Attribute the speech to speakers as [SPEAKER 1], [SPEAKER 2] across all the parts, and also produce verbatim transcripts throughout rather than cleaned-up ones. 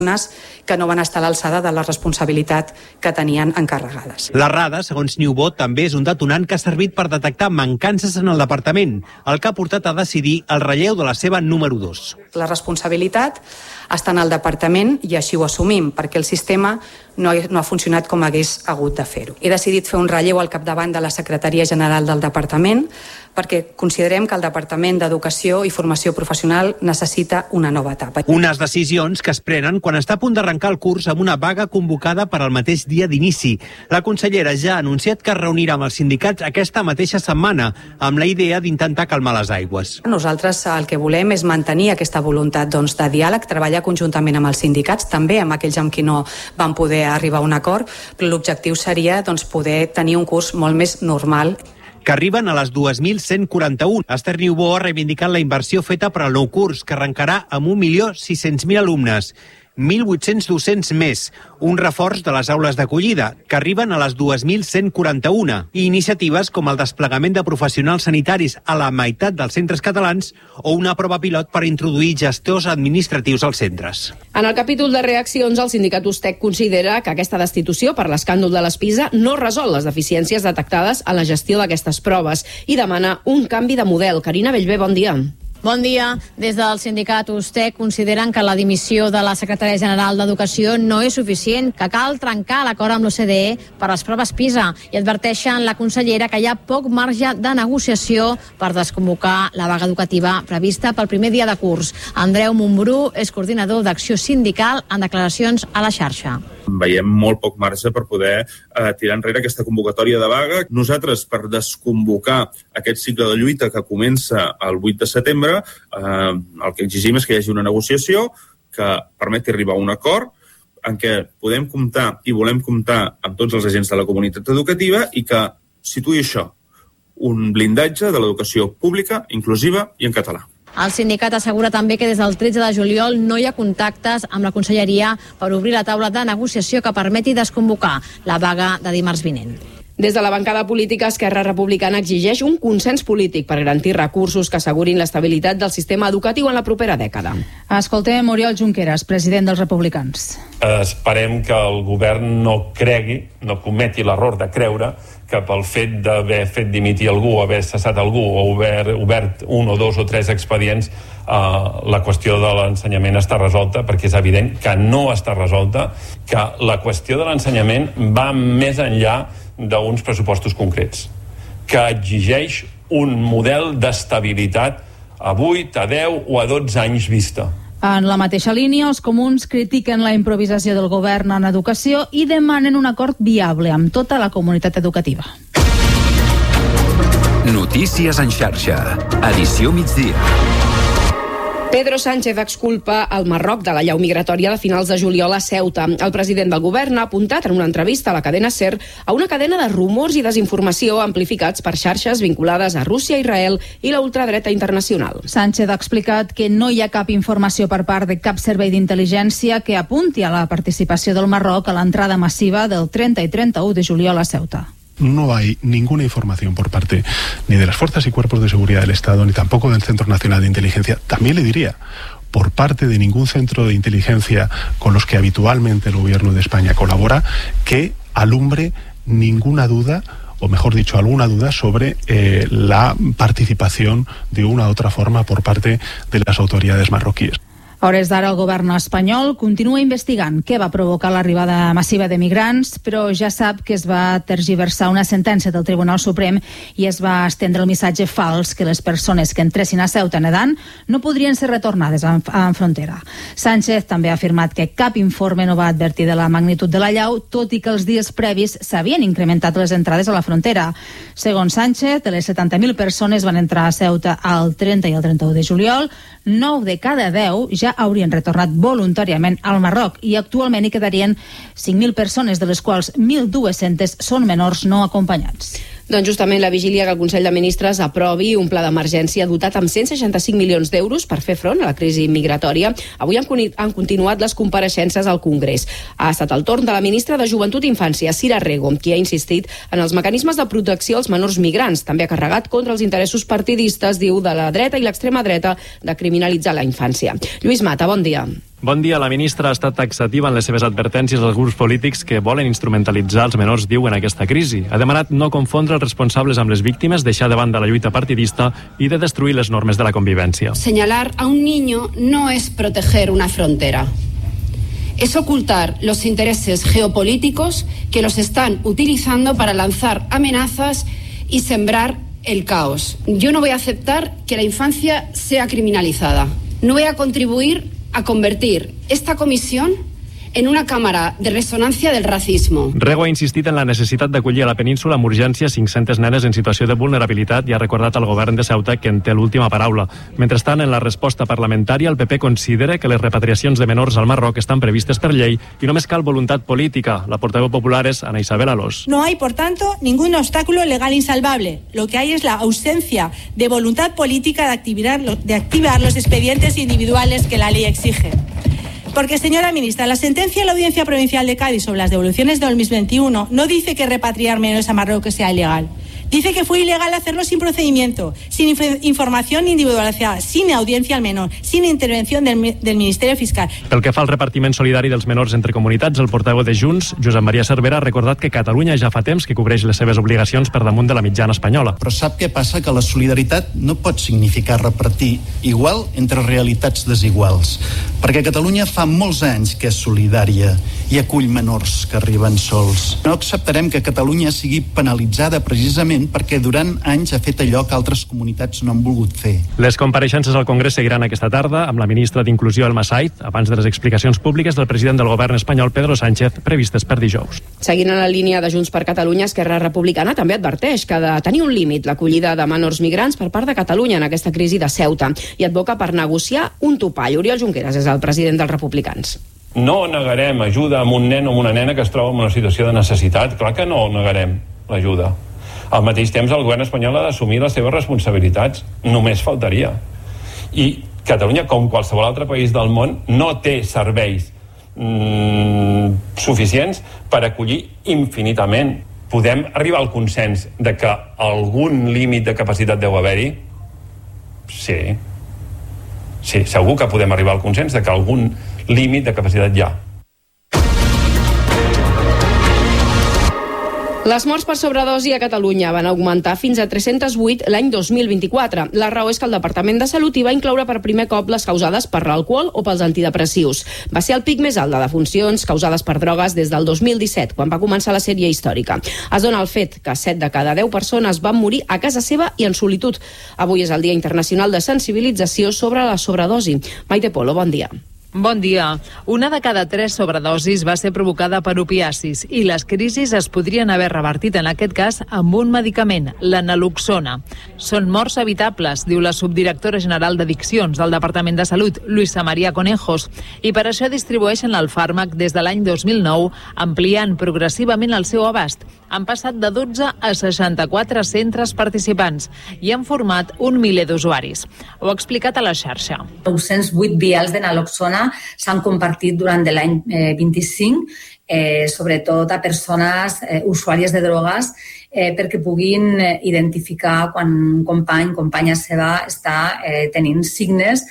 [SPEAKER 1] que no van estar a l'alçada de la responsabilitat que tenien encarregades.
[SPEAKER 2] L'errada, segons Niubó, també és un detonant que ha servit per detectar mancances en el departament, el que ha portat a decidir el relleu de la seva número dos.
[SPEAKER 1] La responsabilitat està en el departament i així ho assumim, perquè el sistema no ha, no ha funcionat com hagués hagut de fer-ho. He decidit fer un relleu al capdavant de la Secretaria General del Departament perquè considerem que el Departament d'Educació i Formació Professional necessita una nova etapa.
[SPEAKER 2] Unes decisions que es prenen quan està a punt d'arrencar el curs amb una vaga convocada per al mateix dia d'inici. La consellera ja ha anunciat que es reunirà amb els sindicats aquesta mateixa setmana, amb la idea d'intentar calmar les aigües.
[SPEAKER 1] Nosaltres el que volem és mantenir aquesta voluntat doncs, de diàleg, treballar conjuntament amb els sindicats, també amb aquells amb qui no van poder arribar a un acord, però l'objectiu seria doncs, poder tenir un curs molt més normal.
[SPEAKER 2] Que arriben a les dos mil cent quaranta-un. Esther Niubó ha reivindicat la inversió feta per al nou curs, que arrencarà amb un milió sis-cents mil alumnes, mil vuit-cents docents més, un reforç de les aules d'acollida, que arriben a les dos mil cent quaranta-un, i iniciatives com el desplegament de professionals sanitaris a la meitat dels centres catalans o una prova pilot per introduir gestors administratius als centres.
[SPEAKER 3] En el capítol de reaccions, el sindicat Ustec considera que aquesta destitució per l'escàndol de les PISA no resol les deficiències detectades en la gestió d'aquestes proves i demana un canvi de model. Carina Bellver, bon dia.
[SPEAKER 4] Bon dia. Des del sindicat Ustec consideren que la dimissió de la secretària general d'Educació no és suficient, que cal trencar l'acord amb l'O C D E per les proves PISA i adverteixen la consellera que hi ha poc marge de negociació per desconvocar la vaga educativa prevista pel primer dia de curs. Andreu Montbrú és coordinador d'Acció Sindical en declaracions a la xarxa.
[SPEAKER 5] Veiem molt poc marge per poder eh, tirar enrere aquesta convocatòria de vaga. Nosaltres, per desconvocar aquest cicle de lluita que comença el vuit de setembre, eh, el que exigim és que hi hagi una negociació que permeti arribar a un acord en què podem comptar i volem comptar amb tots els agents de la comunitat educativa i que situï això, un blindatge de l'educació pública, inclusiva i en català.
[SPEAKER 4] El sindicat assegura també que des del tretze de juliol no hi ha contactes amb la conselleria per obrir la taula de negociació que permeti desconvocar la vaga de dimarts vinent.
[SPEAKER 3] Des de la bancada política, Esquerra Republicana exigeix un consens polític per garantir recursos que assegurin l'estabilitat del sistema educatiu en la propera dècada.
[SPEAKER 6] Escoltem Oriol Junqueras, president dels Republicans.
[SPEAKER 7] Esperem que el govern no cregui, no cometi l'error de creure que pel fet d'haver fet dimitir algú, haver cessat algú o obert, obert un o dos o tres expedients, eh, la qüestió de l'ensenyament està resolta, perquè és evident que no està resolta, que la qüestió de l'ensenyament va més enllà d'uns pressupostos concrets, que exigeix un model d'estabilitat a vuit, a deu o a dotze anys vista.
[SPEAKER 6] En la mateixa línia, els comuns critiquen la improvisació del govern en educació i demanen un acord viable amb tota la comunitat educativa.
[SPEAKER 8] Notícies en xarxa. Edició migdia.
[SPEAKER 3] Pedro Sánchez exculpa el Marroc de la llau migratòria de finals de juliol a Ceuta. El president del govern ha apuntat en una entrevista a la cadena SER a una cadena de rumors i desinformació amplificats per xarxes vinculades a Rússia, Israel i la ultradreta internacional.
[SPEAKER 6] Sánchez ha explicat que no hi ha cap informació per part de cap servei d'intel·ligència que apunti a la participació del Marroc a l'entrada massiva del trenta i trenta-u de juliol a Ceuta.
[SPEAKER 9] No hay ninguna información por parte ni de las fuerzas y cuerpos de seguridad del Estado, ni tampoco del Centro Nacional de Inteligencia. También le diría, por parte de ningún centro de inteligencia con los que habitualmente el gobierno de España colabora, que alumbre ninguna duda, o mejor dicho, alguna duda sobre eh, la participación de una u otra forma por parte de las autoridades marroquíes.
[SPEAKER 6] A hores d'ara, el govern espanyol continua investigant què va provocar l'arribada massiva de migrants, però ja sap que es va tergiversar una sentència del Tribunal Suprem i es va estendre el missatge fals que les persones que entressin a Ceuta nedant no podrien ser retornades en, en frontera. Sánchez també ha afirmat que cap informe no va advertir de la magnitud de la llau, tot i que els dies previs s'havien incrementat les entrades a la frontera. Segons Sánchez, de les setanta mil persones van entrar a Ceuta el trenta i el trenta-u de juliol, nou de cada deu ja haurien retornat voluntàriament al Marroc i actualment hi quedarien cinc mil persones, de les quals mil dos-centes són menors no acompanyats.
[SPEAKER 3] Doncs justament la vigília que el Consell de Ministres aprovi un pla d'emergència dotat amb cent seixanta-cinc milions d'euros per fer front a la crisi migratòria. Avui han, han continuat les compareixences al Congrés. Ha estat el torn de la ministra de Joventut i Infància, Cira Rego, qui ha insistit en els mecanismes de protecció als menors migrants. També ha carregat contra els interessos partidistes, diu, de la dreta i l'extrema dreta de criminalitzar la infància. Lluís Mata, bon dia.
[SPEAKER 10] Bon dia. La ministra ha estat taxativa en les seves advertències als grups polítics que volen instrumentalitzar els menors, diu, en aquesta crisi. Ha demanat no confondre els responsables amb les víctimes, deixar de banda la lluita partidista i de destruir les normes de la convivència.
[SPEAKER 11] Señalar a un niño no es proteger una frontera. Es ocultar los intereses geopolíticos que los están utilizando para lanzar amenazas y sembrar el caos. Yo no voy a aceptar que la infancia sea criminalizada. No voy a contribuir a convertir esta comisión en una càmera de ressonància del racismo.
[SPEAKER 10] Rego ha insistit en la necessitat d'acollir a la península amb urgència cinc-centes nenes en situació de vulnerabilitat i ha recordat al govern de Ceuta que en té l'última paraula. Mentrestant, en la resposta parlamentària, el P P considera que les repatriacions de menors al Marroc estan previstes per llei i només cal voluntat política. La portaveu popular és Ana Isabel Alós.
[SPEAKER 12] No hay, por tanto, ningún obstáculo legal insalvable. Lo que hay es la ausencia de voluntad política de activar, de activar los expedientes individuales que la ley exige. Porque, señora ministra, la sentencia de la Audiencia Provincial de Cádiz sobre las devoluciones de dos mil veintiuno no dice que repatriar menores a Marruecos sea ilegal. Dice que fue ilegal hacerlo sin procedimiento, sin inf- información individualizada, sin audiencia al menor, sin intervención del, del Ministerio Fiscal.
[SPEAKER 10] Pel que fa al repartiment solidari dels menors entre comunitats, el portaveu de Junts, Josep Maria Cervera, ha recordat que Catalunya ja fa temps que cobreix les seves obligacions per damunt de la mitjana espanyola.
[SPEAKER 13] Però sap què passa? Que la solidaritat no pot significar repartir igual entre realitats desiguals. Perquè Catalunya fa molts anys que és solidària i acull menors que arriben sols. No acceptarem que Catalunya sigui penalitzada precisament perquè durant anys ha fet allò que altres comunitats no han volgut fer.
[SPEAKER 10] Les compareixences al Congrés seguiran aquesta tarda amb la ministra d'Inclusió, Elma Saiz, abans de les explicacions públiques del president del govern espanyol, Pedro Sánchez, previstes per dijous.
[SPEAKER 3] Seguint en la línia de Junts per Catalunya, Esquerra Republicana també adverteix que ha de tenir un límit l'acollida de menors migrants per part de Catalunya en aquesta crisi de Ceuta i advoca per negociar un topall. Oriol Junqueras és el president dels republicans.
[SPEAKER 7] No negarem ajuda a un nen o una nena que es troba en una situació de necessitat. Clar que no negarem l'ajuda. Al mateix temps, el govern espanyol ha d'assumir les seves responsabilitats. Només faltaria. I Catalunya, com qualsevol altre país del món, no té serveis mm, suficients per acollir infinitament. Podem arribar al consens de que algun límit de capacitat deu haver-hi? Sí. Sí, segur que podem arribar al consens de que algun límit de capacitat hi ha.
[SPEAKER 3] Les morts per sobredosi a Catalunya van augmentar fins a tres-cents vuit l'any dos mil vint-i-quatre. La raó és que el Departament de Salut hi va incloure per primer cop les causades per l'alcohol o pels antidepressius. Va ser el pic més alt de defuncions causades per drogues des del dos mil disset, quan va començar la sèrie històrica. Es dona el fet que set de cada deu persones van morir a casa seva i en solitud. Avui és el Dia Internacional de Sensibilització sobre la sobredosi. Maite Polo, bon dia.
[SPEAKER 14] Bon dia. Una de cada tres sobredosis va ser provocada per opiacis i les crisis es podrien haver revertit en aquest cas amb un medicament, la naloxona. Són morts evitables, diu la subdirectora general d'Addiccions del Departament de Salut, Luisa María Conejos, i per això distribueixen el fàrmac des de l'any dos mil nou, ampliant progressivament el seu abast. Han passat de dotze a seixanta-quatre centres participants i han format un miler d'usuaris. Ho ha explicat a la xarxa.
[SPEAKER 15] nou-cents vuit vials de naloxona s'han compartit durant l'any eh, vint-i-cinc, eh, sobretot a persones eh, usuàries de drogues, eh, perquè puguin eh, identificar quan un company, companya seva, està eh, tenint signes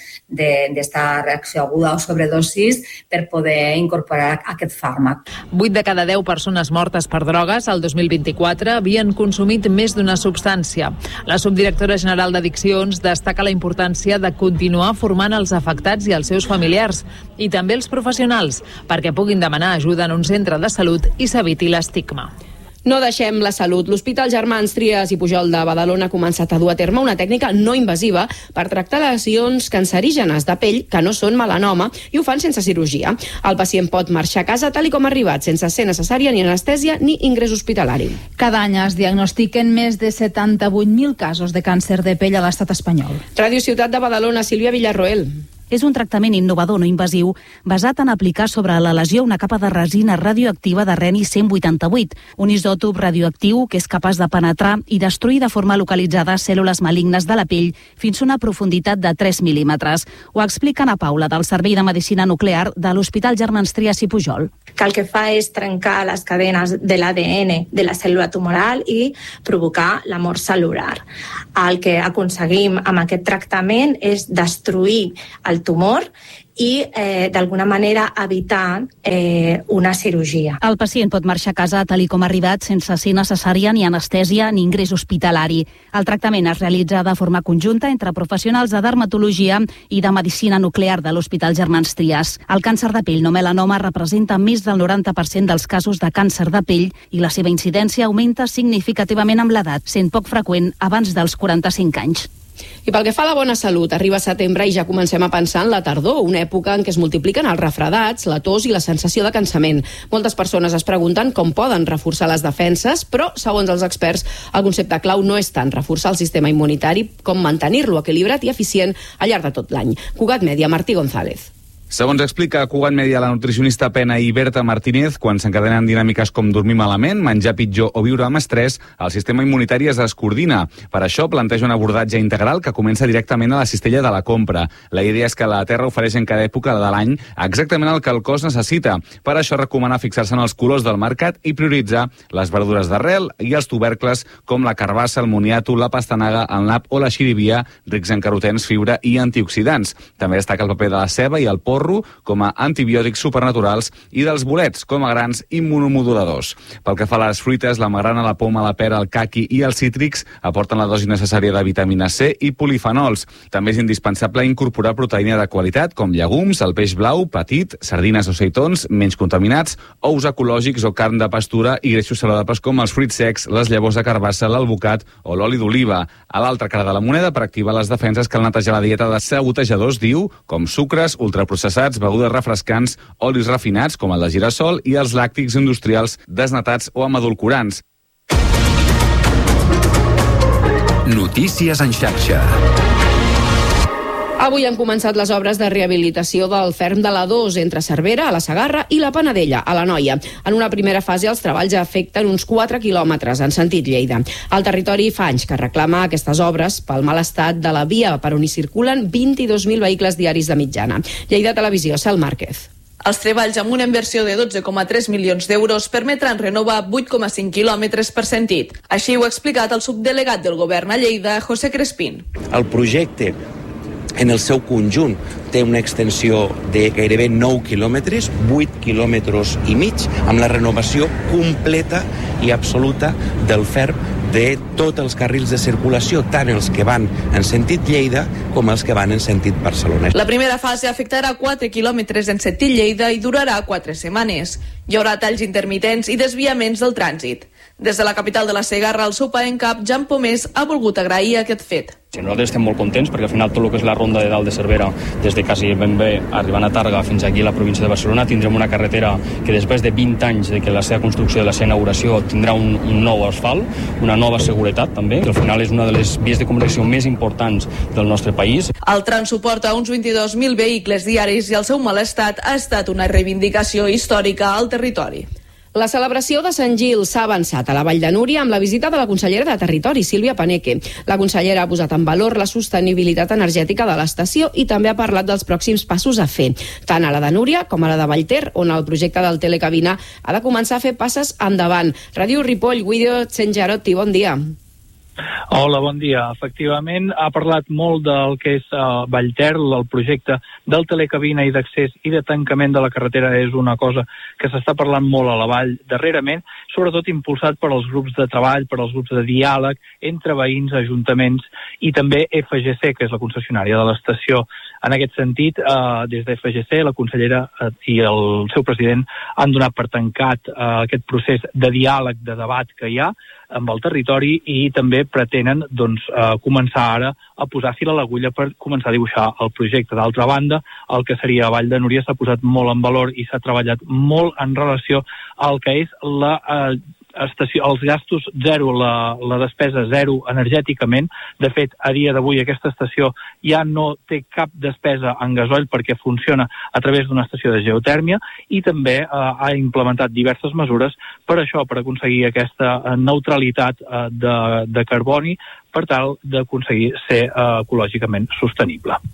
[SPEAKER 15] d'esta reacció aguda o sobredosis per poder incorporar aquest fàrmac.
[SPEAKER 14] vuit de cada deu persones mortes per drogues el dos mil vint-i-quatre havien consumit més d'una substància. La subdirectora general d'Addiccions destaca la importància de continuar formant els afectats i els seus familiars i també els professionals perquè puguin demanar ajuda en un centre de salut i s'eviti l'estigma.
[SPEAKER 3] No deixem la salut. L'Hospital Germans Trias i Pujol de Badalona ha començat a dur a terme una tècnica no invasiva per tractar lesions cancerígenes de pell que no són melanoma i ho fan sense cirurgia. El pacient pot marxar a casa tal i com ha arribat, sense ser necessària ni anestèsia ni ingrés hospitalari.
[SPEAKER 6] Cada any es diagnostiquen més de setanta-vuit mil casos de càncer de pell a l'estat espanyol.
[SPEAKER 3] Ràdio Ciutat de Badalona, Sílvia Villarroel.
[SPEAKER 16] És un tractament innovador no invasiu basat en aplicar sobre la lesió una capa de resina radioactiva de reni cent vuitanta-vuit, un isòtop radioactiu que és capaç de penetrar i destruir de forma localitzada cèl·lules malignes de la pell fins a una profunditat de tres mil·límetres. Ho explica Ana Paula, del Servei de Medicina Nuclear de l'Hospital Germans Trias i Pujol.
[SPEAKER 17] Que el que fa és trencar les cadenes de l'A D N de la cèl·lula tumoral i provocar la mort cel·lular. El que aconseguim amb aquest tractament és destruir el el tumor i eh, d'alguna manera evitar eh, una cirurgia.
[SPEAKER 16] El pacient pot marxar a casa tal com ha arribat sense ser necessària ni anestèsia ni ingrés hospitalari. El tractament es realitza de forma conjunta entre professionals de dermatologia i de medicina nuclear de l'Hospital Germans Trias. El càncer de pell no melanoma representa més del noranta per cent dels casos de càncer de pell i la seva incidència augmenta significativament amb l'edat, sent poc freqüent abans dels quaranta-cinc anys.
[SPEAKER 3] I pel que fa a la bona salut, arriba setembre i ja comencem a pensar en la tardor, una època en què es multipliquen els refredats, la tos i la sensació de cansament. Moltes persones es pregunten com poden reforçar les defenses, però, segons els experts, el concepte clau no és tant reforçar el sistema immunitari com mantenir-lo equilibrat i eficient al llarg de tot l'any. Cugat Mèdia, Martí González.
[SPEAKER 18] Segons explica a Cugat Mèdia la nutricionista Pena i Berta Martínez, quan s'encadenen dinàmiques com dormir malament, menjar pitjor o viure amb estrès, el sistema immunitari es descoordina. Per això planteja un abordatge integral que comença directament a la cistella de la compra. La idea és que la terra ofereix en cada època de l'any exactament el que el cos necessita. Per això recomana fixar-se en els colors del mercat i prioritzar les verdures d'arrel i els tubercles com la carbassa, el moniato, la pastanaga, el nap o la xirivia, rics en carotens, fibra i antioxidants. També destaca el paper de la ceba i el porro com a antibiòtics supernaturals i dels bolets com a grans immunomoduladors. Pel que fa a les fruites, la magrana, la poma, la pera, el caqui i els cítrics aporten la dosi necessària de vitamina C i polifenols. També és indispensable incorporar proteïna de qualitat com llegums, el peix blau, petit, sardines o seitons, menys contaminats, ous ecològics o carn de pastura i greixos saludables com els fruits secs, les llavors de carbassa, l'alvocat o l'oli d'oliva. A l'altra cara de la moneda, per activar les defenses, cal netejar la dieta de sabotejadors, diu, com sucres, ultraprocessats, begudes refrescants, olis refinats, com el de girassol, i els làctics industrials desnatats o amb edulcorants.
[SPEAKER 8] Notícies en xarxa.
[SPEAKER 3] Avui han començat les obres de rehabilitació del ferm de la dos entre Cervera, a la Segarra, i la Panadella, a la Noia. En una primera fase, els treballs afecten uns quatre quilòmetres en sentit Lleida. El territori fa anys que reclama aquestes obres pel mal estat de la via per on hi circulen vint-i-dos mil vehicles diaris de mitjana. Lleida Televisió, Cel Márquez.
[SPEAKER 19] Els treballs amb una inversió de dotze coma tres milions d'euros permetran renovar vuit coma cinc quilòmetres per sentit. Així ho ha explicat el subdelegat del govern a Lleida, José Crespín.
[SPEAKER 20] El projecte en el seu conjunt té una extensió de gairebé nou quilòmetres, vuit quilòmetres i mig, amb la renovació completa i absoluta del ferm de tots els carrils de circulació, tant els que van en sentit Lleida com els que van en sentit Barcelona.
[SPEAKER 19] La primera fase afectarà quatre quilòmetres en sentit Lleida i durarà quatre setmanes. Hi haurà talls intermitents i desviaments del trànsit. Des de la capital de la Segarra, el seu parent cap, Jan Pomés, ha volgut agrair aquest fet.
[SPEAKER 21] Sí, nosaltres estem molt contents perquè al final tot el que és la ronda de dalt de Cervera, des de quasi ben bé arribant a Tàrrega fins aquí a la província de Barcelona, tindrem una carretera que després de vint anys de que la seva construcció, de la seva inauguració, tindrà un, un nou asfalt, una nova seguretat també, que al final és una de les vies de comunicació més importants del nostre país.
[SPEAKER 19] El tram suporta uns vint-i-dos mil vehicles diaris i el seu mal estat ha estat una reivindicació històrica al territori.
[SPEAKER 3] La celebració de Sant Gil s'ha avançat a la Vall de Núria amb la visita de la consellera de Territori, Sílvia Paneque. La consellera ha posat en valor la sostenibilitat energètica de l'estació i també ha parlat dels pròxims passos a fer, tant a la de Núria com a la de Vallter, on el projecte del telecabina ha de començar a fer passes endavant. Ràdio Ripoll, Guido Tsenjarotti, bon dia.
[SPEAKER 22] Hola, bon dia. Efectivament, ha parlat molt del que és uh, Vallter, el projecte del telecabina i d'accés i de tancament de la carretera és una cosa que s'està parlant molt a la vall darrerament, sobretot impulsat per als grups de treball, per als grups de diàleg entre veïns, ajuntaments i també F G C, que és la concessionària de l'estació. En aquest sentit, uh, des de F G C, la consellera uh, i el seu president han donat per tancat uh, aquest procés de diàleg, de debat que hi ha amb el territori i també pretenen doncs, eh, començar ara a posar fil a l'agulla per començar a dibuixar el projecte. D'altra banda, el que seria Vall de Núria s'ha posat molt en valor i s'ha treballat molt en relació al que és la eh, estació, els gastos zero, la, la despesa zero energèticament. De fet, a dia d'avui aquesta estació ja no té cap despesa en gasoil perquè funciona a través d'una estació de geotèrmia i també eh, ha implementat diverses mesures per això, per aconseguir aquesta neutralitat eh, de, de carboni per tal d'aconseguir ser eh, ecològicament sostenible.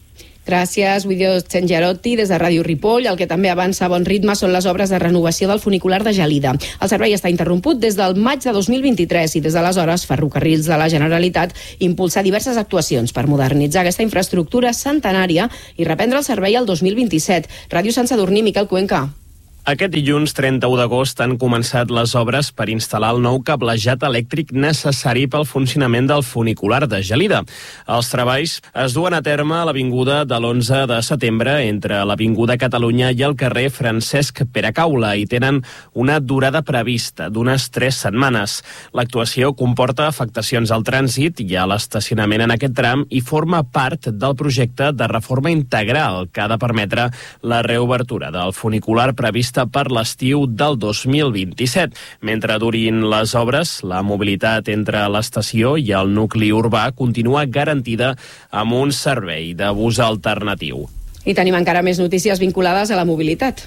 [SPEAKER 3] Gràcies, Guido Cengiarotti, des de Ràdio Ripoll. El que també avança a bon ritme són les obres de renovació del funicular de Gelida. El servei està interromput des del maig de dos mil vint-i-tres i des d'aleshores Ferrocarrils de la Generalitat impulsa diverses actuacions per modernitzar aquesta infraestructura centenària i reprendre el servei el dos mil vint-i-set. Ràdio Sant Sadurní, Miquel Cuenca.
[SPEAKER 1] Aquest dilluns trenta-u d'agost han començat les obres per instal·lar el nou cablejat elèctric necessari pel funcionament del funicular de Gelida. Els treballs es duen a terme a l'avinguda de l'onze de setembre entre l'avinguda Catalunya i el carrer Francesc Peracaula i tenen una durada prevista d'unes tres setmanes. L'actuació comporta afectacions al trànsit i a l'estacionament en aquest tram i forma part del projecte de reforma integral que ha de permetre la reobertura del funicular previst per l'estiu del dos mil vint-i-set. Mentre durin les obres, la mobilitat entre l'estació i el nucli urbà continua garantida amb un servei de bus alternatiu.
[SPEAKER 3] I tenim encara més notícies vinculades a la mobilitat.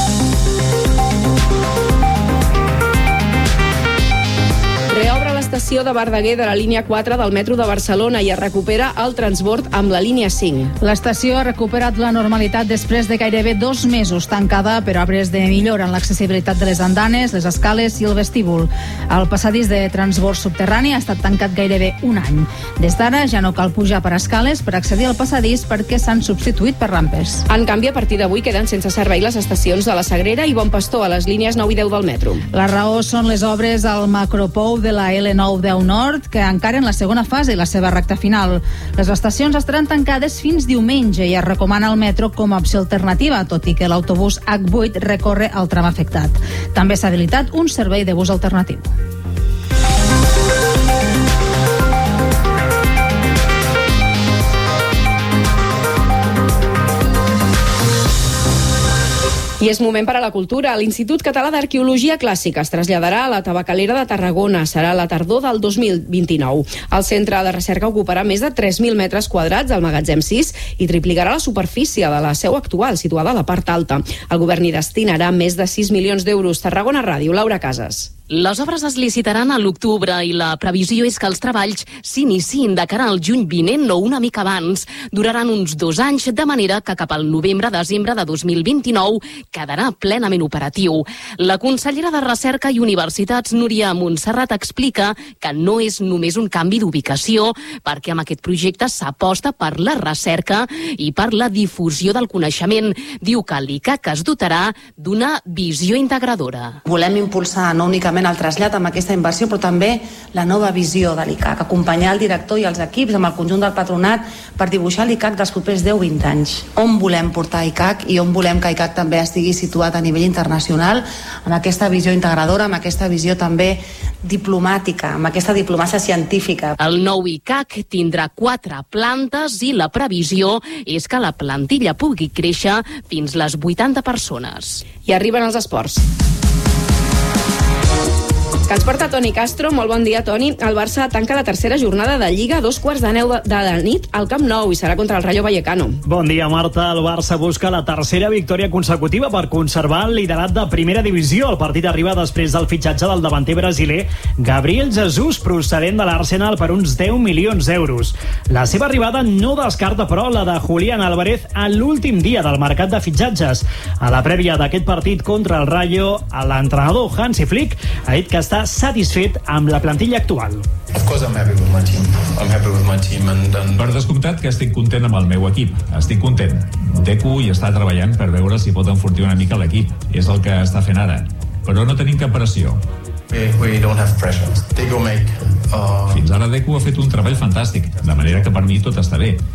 [SPEAKER 3] Reobre l'estació de Verdaguer de la línia quatre del metro de Barcelona i es recupera el transbord amb la línia cinc.
[SPEAKER 6] L'estació ha recuperat la normalitat després de gairebé dos mesos tancada per obres de millora en l'accessibilitat de les andanes, les escales i el vestíbul. El passadís de transbord subterrani ha estat tancat gairebé un any. Des d'ara ja no cal pujar per escales per accedir al passadís perquè s'han substituït per rampes.
[SPEAKER 3] En canvi, a partir d'avui queden sense servei les estacions de la Sagrera i Bon Pastor a les línies nou i deu del metro.
[SPEAKER 6] La raó són les obres al macropou de la L nou deu Nord, que encara en la segona fase i la seva recta final. Les estacions estaran tancades fins diumenge i es recomana el metro com a opció alternativa, tot i que l'autobús hac vuit recorre al tram afectat. També s'ha habilitat un servei de bus alternatiu.
[SPEAKER 3] I és moment per a la cultura. L'Institut Català d'Arqueologia Clàssica es traslladarà a la Tabacalera de Tarragona. Serà la tardor del dos mil vint-i-nou. El centre de recerca ocuparà més de tres mil metres quadrats al magatzem sis i triplicarà la superfície de la seu actual, situada a la part alta. El govern hi destinarà més de sis milions d'euros. Tarragona Ràdio, Laura Casas.
[SPEAKER 2] Les obres es licitaran a l'octubre i la previsió és que els treballs s'iniciïn de cara al juny vinent o una mica abans. Duraran uns dos anys, de manera que cap al novembre-desembre de dos mil vint-i-nou quedarà plenament operatiu. La consellera de Recerca i Universitats, Núria Montserrat, explica que no és només un canvi d'ubicació, perquè amb aquest projecte s'aposta per la recerca i per la difusió del coneixement. Diu que l'I C A C es dotarà d'una visió integradora.
[SPEAKER 23] Volem impulsar no únicament el trasllat amb aquesta inversió, però també la nova visió de l'I C A C, acompanyar el director i els equips amb el conjunt del patronat per dibuixar l'I C A C dels propers deu vint anys. On volem portar I C A C i on volem que I C A C també estigui situat a nivell internacional, amb aquesta visió integradora, amb aquesta visió també diplomàtica, amb aquesta diplomàcia científica.
[SPEAKER 2] El nou I C A C tindrà quatre plantes i la previsió és que la plantilla pugui créixer fins les vuitanta persones.
[SPEAKER 3] I arriben els esports. Que ens porta Toni Castro. Molt bon dia, Toni. El Barça tanca la tercera jornada de Lliga a dos quarts de nou de la nit al Camp Nou i serà contra el Rayo Vallecano.
[SPEAKER 24] Bon dia, Marta. El Barça busca la tercera victòria consecutiva per conservar el liderat de primera divisió. El partit arriba després del fitxatge del davanter brasiler Gabriel Jesus, procedent de l'Arsenal per uns deu milions d'euros. La seva arribada no descarta, però, la de Julián Álvarez a l'últim dia del mercat de fitxatges. A la prèvia d'aquest partit contra el Rayo, l'entrenador Hansi Flick ha dit que està satisfet amb la plantilla actual.
[SPEAKER 25] Per descomptat que estic content amb el meu equip. Estic content. Deco hi està treballant per veure si pot enfortir una mica l'equip. És el que està fent ara. Però no tenim cap pressió. Fins ara Deco ha fet un treball fantàstic, de manera que per mi tot està bé.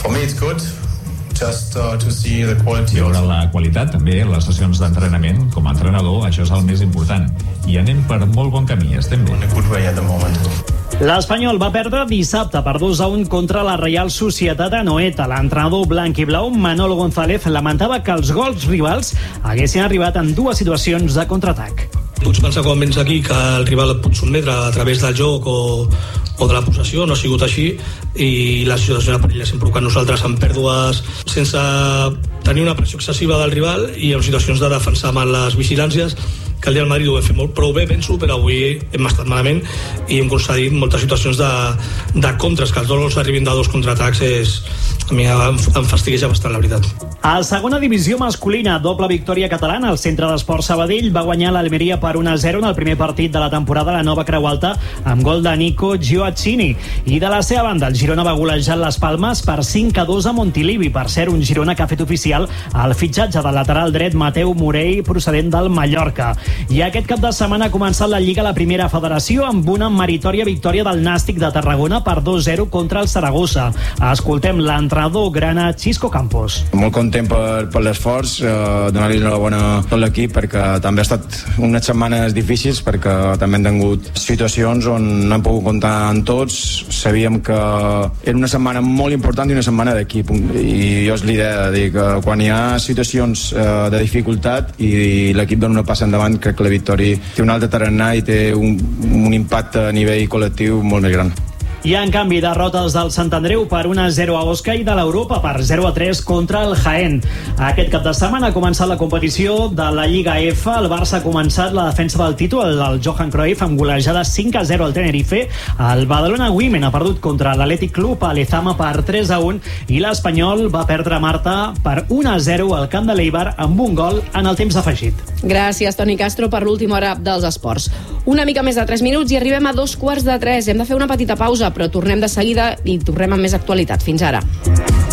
[SPEAKER 25] Just, uh, to see the quality. Veure la qualitat també, les sessions d'entrenament com a entrenador, això és el més important i anem per molt bon camí, estem bé.
[SPEAKER 24] L'Espanyol va perdre dissabte per dos a un contra la Reial Societat a Noeta. L'entrenador blanc i blau Manolo González lamentava que els gols rivals haguessin arribat en dues situacions de contraatac.
[SPEAKER 26] Pots pensar quan vens aquí que el rival et pot sotmetre a través del joc o, o de la possessió, no ha sigut així
[SPEAKER 4] i la situació de perill s'ha provocat nosaltres amb pèrdues sense tenir una pressió excessiva del rival i en situacions de defensar mal les vigilàncies, que el dia del Madrid ho vam fer molt prou bé, penso, però avui hem estat malament i hem concedit moltes situacions de, de contres, que els dos gols arribin de dos contraatacs és, a mi em, em fastigueja bastant, la veritat.
[SPEAKER 24] A segona divisió masculina, doble victòria catalana. El Centre d'Esport Sabadell va guanyar l'Almeria per un a zero en el primer partit de la temporada a la Nova Creu Alta amb gol de Nico Gioacchini. I de la seva banda, el Girona va golejar les Palmes per cinc a dos a Montilivi. Per cert, un Girona que ha fet oficial el fitxatge del lateral dret Mateu Morell, procedent del Mallorca. I aquest cap de setmana ha començat la Lliga a la Primera Federació amb una meritòria victòria del Nàstic de Tarragona per dos a zero contra el Saragossa. Escoltem l'entrenador grana Xisco Campos.
[SPEAKER 5] Molt content per, per l'esforç, eh, donar-li enhorabona a tot l'equip perquè també ha estat unes setmanes difícils perquè també han tingut situacions on no hem pogut comptar en tots. Sabíem que era una setmana molt important i una setmana d'equip i jo és l'idea de dir que quan hi ha situacions eh, de dificultat i l'equip dona una passa endavant, crec que la victòria té un altre tarannà i té un, un impacte a nivell col·lectiu molt més gran.
[SPEAKER 24] I en canvi, derrotes del Sant Andreu per un a zero a Osca i de l'Europa per zero a tres contra el Jaén. Aquest cap de setmana ha començat la competició de la Lliga F. El Barça ha començat la defensa del títol del Johan Cruyff amb golejada cinc a zero al Tenerife. El Badalona Women ha perdut contra l'Athletic Club a Lezama per tres a un i l'Espanyol va perdre Marta per un a zero al camp de l'Eibar amb un gol en el temps afegit.
[SPEAKER 3] Gràcies, Toni Castro, per l'última hora dels esports. Una mica més de tres minuts i arribem a dos quarts de tres. Hem de fer una petita pausa, però tornem de seguida i tornem amb més actualitat. Fins ara.